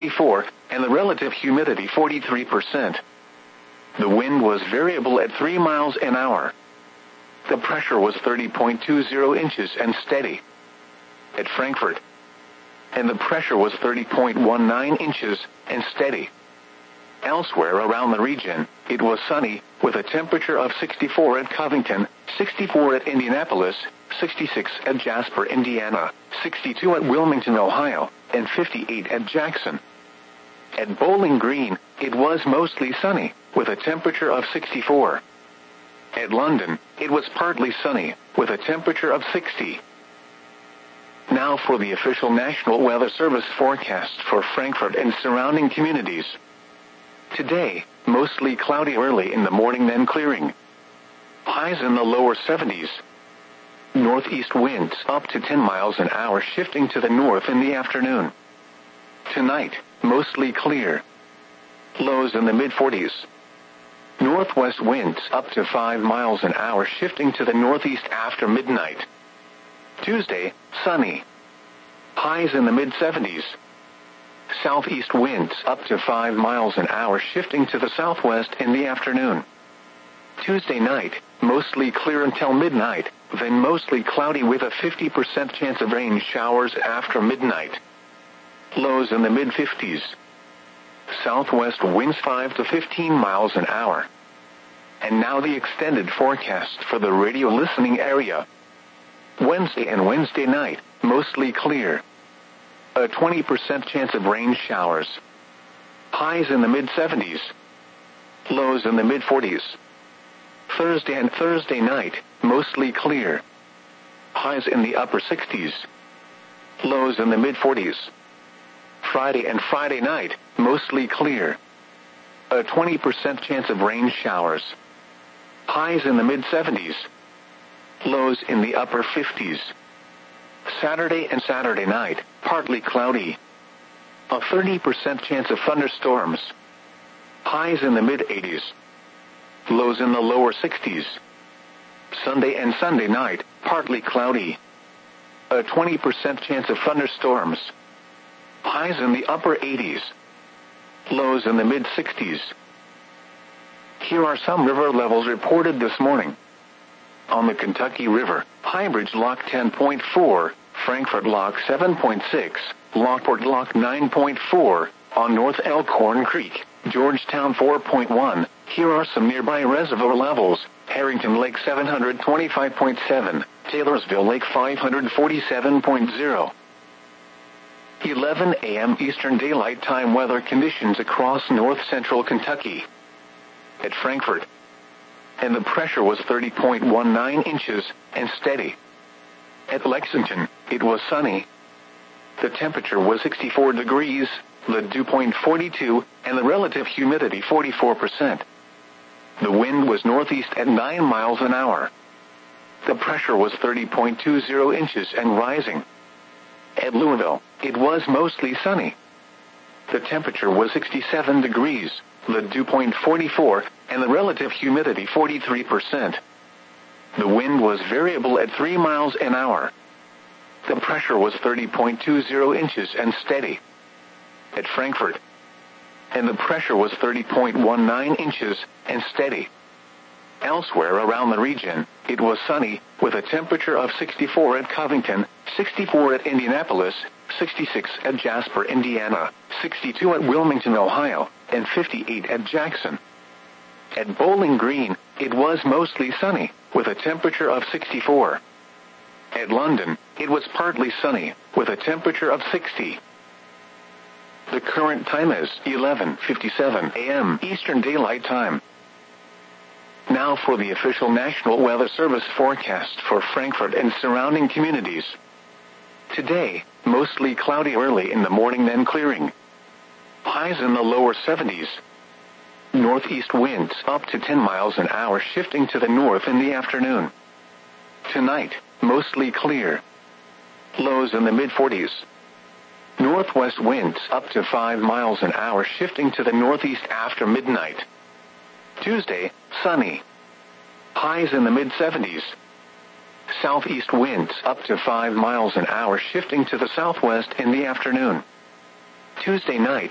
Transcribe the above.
64, and the relative humidity 43%. The wind was variable at 3 miles an hour. The pressure was 30.20 inches and steady. At Frankfurt. And the pressure was 30.19 inches and steady. Elsewhere around the region, it was sunny, with a temperature of 64 at Covington, 64 at Indianapolis, 66 at Jasper, Indiana, 62 at Wilmington, Ohio, and 58 at Jackson. At Bowling Green, it was mostly sunny, with a temperature of 64. At London, it was partly sunny, with a temperature of 60. Now for the official National Weather Service forecast for Frankfurt and surrounding communities. Today, mostly cloudy early in the morning, then clearing. Highs in the lower 70s. Northeast winds up to 10 miles an hour, shifting to the north in the afternoon. Tonight, mostly clear. Lows in the mid-40s. Northwest winds up to 5 miles an hour, shifting to the northeast after midnight. Tuesday, sunny. Highs in the mid-70s. Southeast winds up to 5 miles an hour, shifting to the southwest in the afternoon. Tuesday night, mostly clear until midnight, then mostly cloudy with a 50% chance of rain showers after midnight. Lows in the mid-50s. Southwest winds 5 to 15 miles an hour. And now the extended forecast for the radio listening area. Wednesday and Wednesday night, mostly clear. A 20% chance of rain showers. Highs in the mid-70s. Lows in the mid-40s. Thursday and Thursday night, mostly clear. Highs in the upper 60s. Lows in the mid-40s. Friday and Friday night, mostly clear. A 20% chance of rain showers. Highs in the mid-70s. Lows in the upper 50s. Saturday and Saturday night, partly cloudy. A 30% chance of thunderstorms. Highs in the mid-80s. Lows in the lower 60s. Sunday and Sunday night, partly cloudy. A 20% chance of thunderstorms. Highs in the upper 80s. Lows in the mid-60s. Here are some river levels reported this morning. On the Kentucky River, Highbridge Lock 10.4, Frankfurt Lock 7.6, Lockport Lock 9.4, on North Elkhorn Creek, Georgetown 4.1. Here are some nearby reservoir levels: Harrington Lake 725.7, Taylorsville Lake 547.0. 11 a.m. Eastern Daylight Time weather conditions across north-central Kentucky. At Frankfurt. And the pressure was 30.19 inches and steady. At Lexington, it was sunny. The temperature was 64 degrees, the dew point 42, and the relative humidity 44%. The wind was northeast at 9 miles an hour. The pressure was 30.20 inches and rising. At Louisville, it was mostly sunny. The temperature was 67 degrees, the dew point 44, and the relative humidity 43%. The wind was variable at 3 miles an hour. The pressure was 30.20 inches and steady. At Frankfurt. And the pressure was 30.19 inches and steady. Elsewhere around the region, it was sunny, with a temperature of 64 at Covington, 64 at Indianapolis, 66 at Jasper, Indiana, 62 at Wilmington, Ohio, and 58 at Jackson. At Bowling Green, it was mostly sunny, with a temperature of 64. At London, it was partly sunny, with a temperature of 60. The current time is 11:57 a.m. Eastern Daylight Time. Now for the official National Weather Service forecast for Frankfurt and surrounding communities. Today, mostly cloudy early in the morning, then clearing. Highs in the lower 70s. Northeast winds up to 10 miles an hour, shifting to the north in the afternoon. Tonight, mostly clear. Lows in the mid-40s. Northwest winds up to 5 miles an hour, shifting to the northeast after midnight. Tuesday, sunny. Highs in the mid-70s. Southeast winds up to 5 miles an hour, shifting to the southwest in the afternoon. Tuesday night,